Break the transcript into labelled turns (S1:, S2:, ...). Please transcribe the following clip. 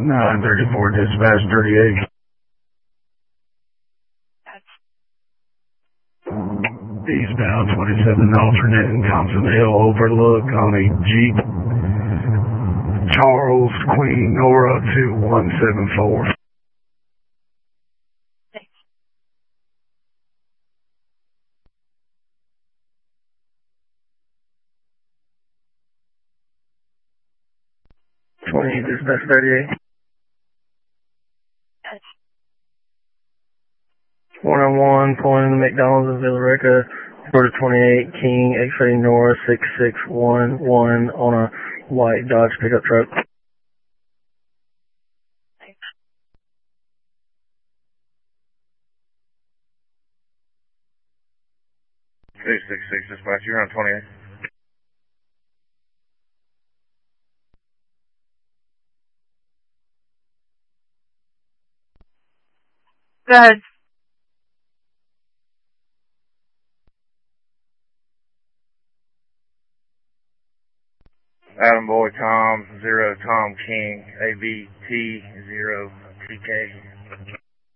S1: 934 dispatch 38. Eastbound 27 alternate in Thompson Hill Overlook on a Jeep Charles Queen Nora 2174. Dispatch 38. 101 pulling into McDonald's in Villa Rica. Florida 28 King X-ray Nora 6611 on a white Dodge pickup truck.
S2: 266 dispatch, you're on 28.
S3: Good.
S2: Adam Boy Tom 0 Tom King ABT 0 TK.